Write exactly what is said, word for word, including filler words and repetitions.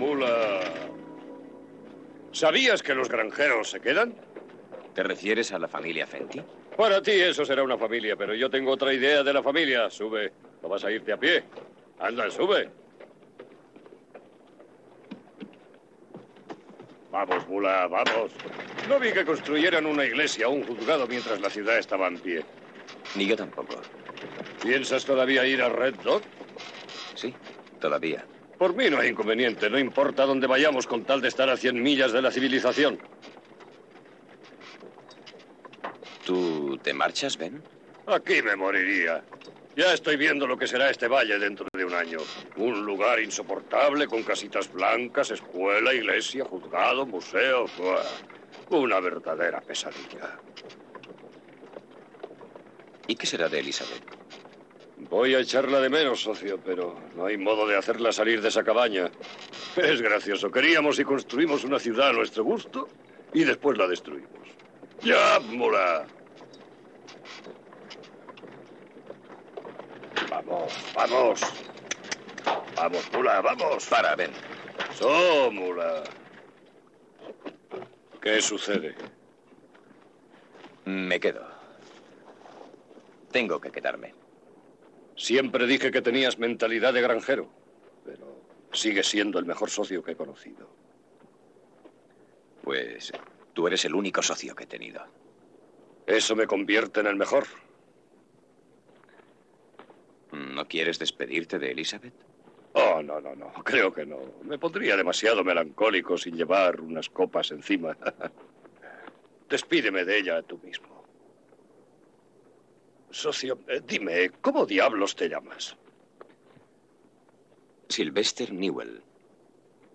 mula. ¿Sabías que los granjeros se quedan? ¿Te refieres a la familia Fenty? Para ti eso será una familia, pero yo tengo otra idea de la familia. Sube. ¿No vas a irte a pie? Anda, sube. Vamos, mula, vamos. No vi que construyeran una iglesia o un juzgado mientras la ciudad estaba en pie. Ni yo tampoco. ¿Piensas todavía ir a Red Dog? Sí, todavía. Por mí no hay inconveniente. No importa dónde vayamos con tal de estar a cien millas de la civilización. ¿Tú te marchas, Ben? Aquí me moriría. Ya estoy viendo lo que será este valle dentro de un año. Un lugar insoportable con casitas blancas, escuela, iglesia, juzgado, museo. ¡Buah! Una verdadera pesadilla. ¿Y qué será de Elizabeth? Voy a echarla de menos, socio, pero no hay modo de hacerla salir de esa cabaña. Es gracioso. Queríamos y construimos una ciudad a nuestro gusto y después la destruimos. ¡Ya, mula! Vamos, vamos. Vamos, mula, vamos. Para, Ben. So, mula. ¿Qué sucede? Me quedo. Tengo que quedarme. Siempre dije que tenías mentalidad de granjero, pero sigues siendo el mejor socio que he conocido. Pues tú eres el único socio que he tenido. Eso me convierte en el mejor. ¿No quieres despedirte de Elizabeth? Oh, no, no, no. Creo que no. Me pondría demasiado melancólico sin llevar unas copas encima. Despídeme de ella tú mismo. Socio, eh, dime, ¿cómo diablos te llamas? Sylvester Newell.